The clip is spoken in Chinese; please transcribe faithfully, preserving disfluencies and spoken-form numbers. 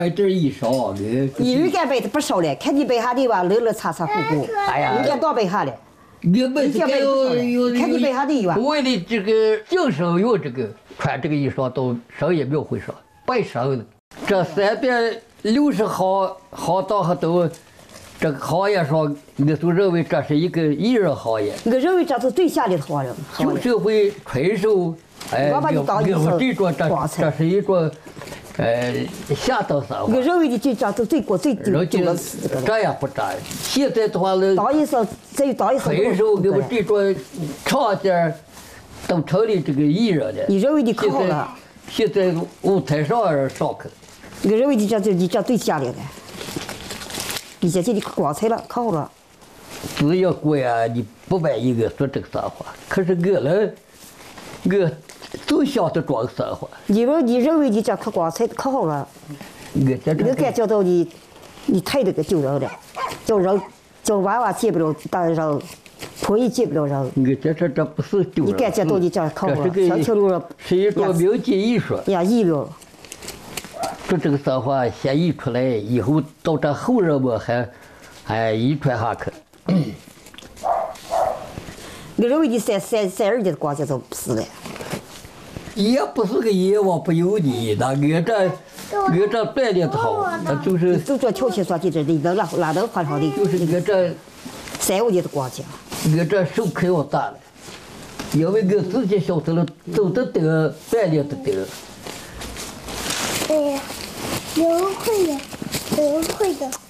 这一烧，我一人干杯子不烧了，看你杯下的吧，乐乐擦擦呼呼。 哎呀， 人家倒杯下了。 你们这个有有看你杯下的有啊。 为了这个净生用这个穿这个衣裳都谁也没有会烧，白烧的。这三百六十行行当还都。 这个行业上，我都认为这是一个艺人行业。 我认为这是最下的行业。 旧社会纯手，哎，我我这种这这是一种，呃，下等生活。 我认为的这这是最过最最最个这也不这，现在的话呢， 当医生这有当医生。 纯手给我这种厂家都成立这个艺人了。 你认为的可好了？ 现在舞台上上课。 我认为的这这这最下的了。 你这这里可光彩了，可好了。 只要过呀，你不满意我说这个生活，可是我呢，我就想着装生活。 你们你认为你这可光彩可好了？ 我这我感觉到你，你太那个丢人了，叫人叫娃娃见不了大人，婆姨见不了人。 我这这这不是丢人。 你感觉到你这可好了？小条路上是一种民间艺术。 呀，艺术。 说这个生活先译出来，以后到这后人们还还遗传下去。 我认为你三三三二的光景都不是了。 也不是个阎王不由你的，我这我这锻炼的好，那就是就做跳起说的这，你能哪哪能换上的？ 就是我这三五年的光景。 我这手可要大了，因为我自己晓得了，走得得，锻炼的得。 对呀，有人会的，有人会的。